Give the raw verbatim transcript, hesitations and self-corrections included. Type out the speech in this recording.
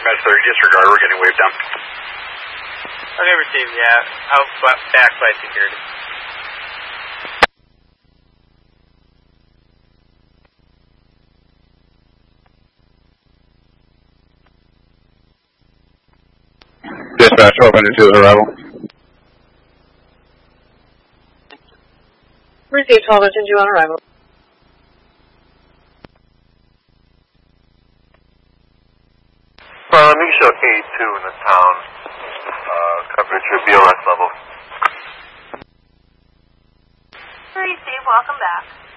Messenger, disregard, we're getting waved down. Okay, received, yeah. Out back by security. Dispatch, open into the arrival. Received, twelve engine two on arrival. Well, let me show A two in the town. Uh, coverage your B O S level. Received, welcome back.